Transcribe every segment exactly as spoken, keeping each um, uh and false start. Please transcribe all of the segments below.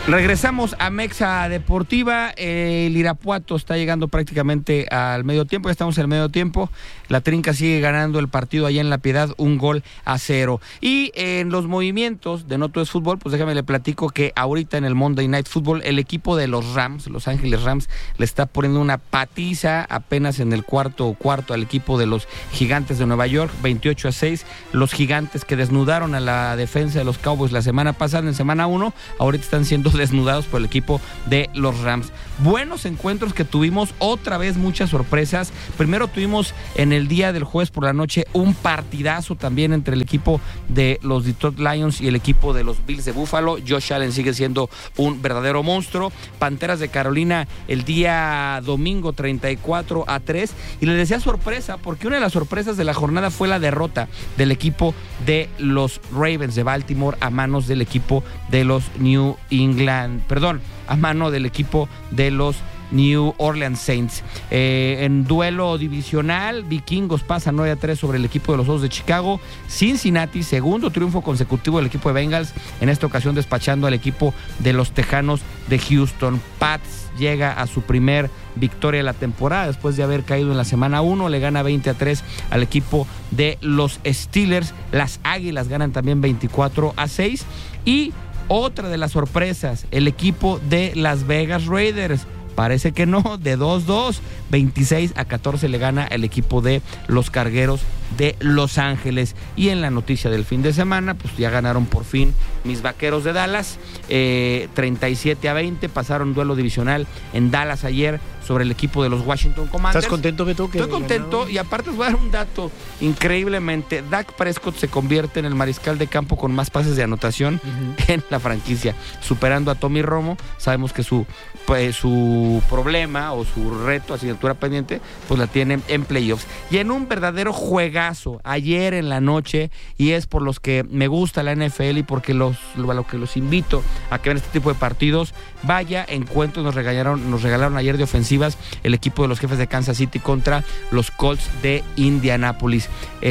Regresamos a Mexa Deportiva. El Irapuato está llegando prácticamente al medio tiempo. Ya estamos en el medio tiempo. La Trinca sigue ganando el partido allá en La Piedad, un gol a cero. Y en los movimientos de No Todo es Fútbol, pues déjame le platico que ahorita en el Monday Night Football, el equipo de los Rams, Los Ángeles Rams, le está poniendo una patiza apenas en el cuarto cuarto al equipo de los Gigantes de Nueva York, veintiocho a seis. Los Gigantes que desnudaron a la defensa de los Cowboys la semana pasada, en semana uno, ahorita están siendo desnudados por el equipo de los Rams. Buenos encuentros que tuvimos, otra vez muchas sorpresas. Primero tuvimos en el día del jueves por la noche un partidazo también entre el equipo de los Detroit Lions y el equipo de los Bills de Buffalo. Josh Allen sigue siendo un verdadero monstruo. Panteras de Carolina el día domingo treinta y cuatro a tres. Y les decía sorpresa porque una de las sorpresas de la jornada fue la derrota del equipo de los Ravens de Baltimore a manos del equipo de los New England, perdón, a mano del equipo de los New Orleans Saints. Eh, en duelo divisional, Vikingos pasa nueve a tres sobre el equipo de los Osos de Chicago. Cincinnati, segundo triunfo consecutivo del equipo de Bengals, en esta ocasión despachando al equipo de los Tejanos de Houston. Pats llega a su primer victoria de la temporada después de haber caído en la semana uno, le gana veinte a tres al equipo de los Steelers. Las Águilas ganan también veinticuatro a seis. Y otra de las sorpresas, el equipo de Las Vegas Raiders, parece que no, de dos dos, veintiséis a catorce le gana el equipo de los Cargueros de Los Ángeles. Y en la noticia del fin de semana, pues ya ganaron por fin mis Vaqueros de Dallas, eh, treinta y siete a veinte, pasaron duelo divisional en Dallas ayer sobre el equipo de los Washington Commanders. ¿Estás contento, Beto? Estoy contento ganado? Y aparte os voy a dar un dato increíblemente. Dak Prescott se convierte en el mariscal de campo con más pases de anotación uh-huh. en la franquicia, superando a Tommy Romo. Sabemos que su, pues, su problema o su reto, asignatura pendiente, pues la tiene en playoffs. Y en un verdadero juegazo ayer en la noche, y es por los que me gusta la N F L y porque los, a lo que los invito a que vean este tipo de partidos, vaya encuentro nos regalaron, nos regalaron ayer de ofensiva el equipo de los Jefes de Kansas City contra los Colts de Indianápolis.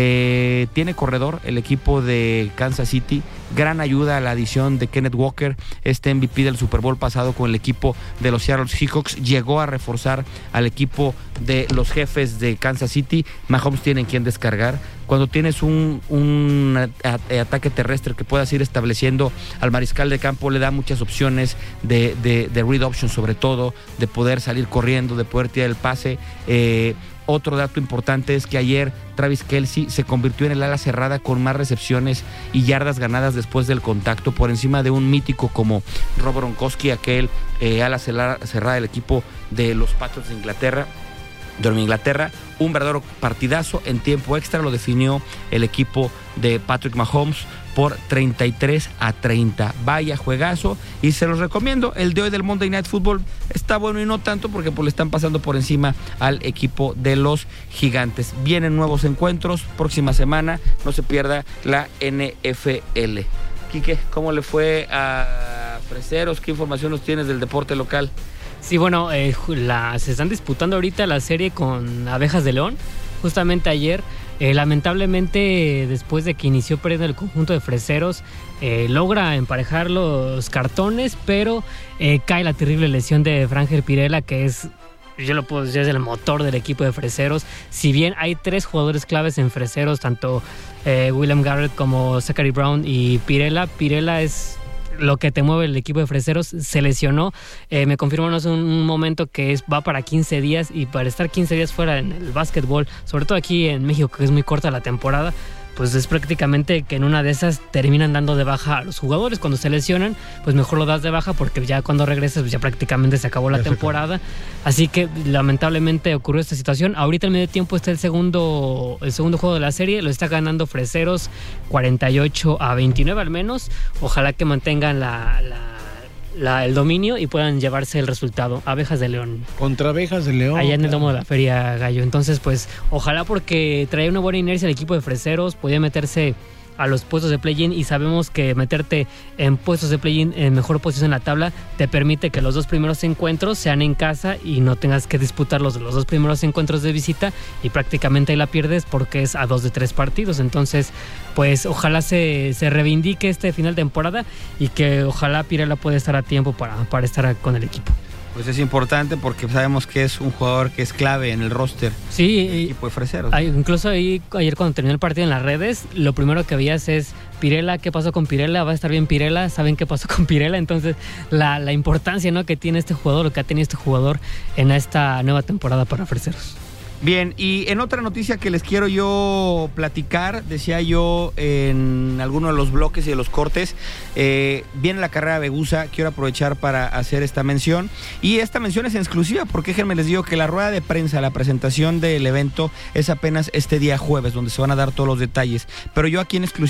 Eh, tiene corredor el equipo de Kansas City, gran ayuda a la adición de Kenneth Walker, este M V P del Super Bowl pasado con el equipo de los Seattle Seahawks, llegó a reforzar al equipo de los Jefes de Kansas City. Mahomes tiene en quien descargar. Cuando tienes un, un ataque terrestre que puedas ir estableciendo al mariscal de campo, le da muchas opciones de, de, de read option, sobre todo, de poder salir corriendo, de poder tirar el pase. Eh, otro dato importante es que ayer Travis Kelce se convirtió en el ala cerrada con más recepciones y yardas ganadas después del contacto, por encima de un mítico como Rob Gronkowski, aquel eh, ala cerrada del equipo de los Patriots de Inglaterra. de Nueva Inglaterra. Un verdadero partidazo. En tiempo extra lo definió el equipo de Patrick Mahomes por treinta y tres a treinta. Vaya juegazo y se los recomiendo. El de hoy del Monday Night Football está bueno y no tanto porque pues le están pasando por encima al equipo de los Gigantes. Vienen nuevos encuentros próxima semana, no se pierda la N F L. Quique, ¿cómo le fue a Freseros? ¿Qué información nos tienes del deporte local? Sí, bueno, eh, la, se están disputando ahorita la serie con Abejas de León. Justamente ayer, eh, lamentablemente, después de que inició perdiendo el conjunto de Freseros, eh, logra emparejar los cartones, pero eh, cae la terrible lesión de Frangel Pirela, que es, yo lo puedo decir, es el motor del equipo de Freseros. Si bien hay tres jugadores claves en Freseros, tanto eh, William Garrett como Zachary Brown y Pirela, Pirela es lo que te mueve el equipo de Freseros, se lesionó. Eh, me confirman hace un momento que es, va para quince días, y para estar quince días fuera en el básquetbol, sobre todo aquí en México, que es muy corta la temporada, pues es prácticamente que en una de esas terminan dando de baja a los jugadores. Cuando se lesionan, pues mejor lo das de baja porque ya cuando regresas pues ya prácticamente se acabó la ya temporada. Así que lamentablemente ocurrió esta situación. Ahorita en medio tiempo está el segundo el segundo juego de la serie, lo está ganando Freseros cuarenta y ocho a veintinueve al menos. Ojalá que mantengan la, la La, el dominio y puedan llevarse el resultado. Abejas de León. Contra Abejas de León. Allá en el domo de la Feria Gallo. Entonces, pues, ojalá, porque traía una buena inercia el equipo de Freseros, podía meterse a los puestos de play-in, y sabemos que meterte en puestos de play-in en mejor posición en la tabla te permite que los dos primeros encuentros sean en casa y no tengas que disputar los, los dos primeros encuentros de visita, y prácticamente ahí la pierdes porque es a dos de tres partidos. Entonces, pues ojalá se, se reivindique este final de temporada y que ojalá Pirela pueda estar a tiempo para, para estar con el equipo. Pues es importante porque sabemos que es un jugador que es clave en el roster sí, del equipo de Freseros. Hay, incluso ahí, ayer cuando terminó el partido en las redes, lo primero que veías es Pirela, ¿qué pasó con Pirela? ¿Va a estar bien Pirela? ¿Saben qué pasó con Pirela? Entonces, la, la importancia, ¿no?, que tiene este jugador, lo que ha tenido este jugador en esta nueva temporada para Freseros. Bien, y en otra noticia que les quiero yo platicar, decía yo en alguno de los bloques y de los cortes, eh, viene la carrera Vegusa, quiero aprovechar para hacer esta mención, y esta mención es en exclusiva, porque déjenme les digo que la rueda de prensa, la presentación del evento es apenas este día jueves, donde se van a dar todos los detalles, pero yo aquí en exclusiva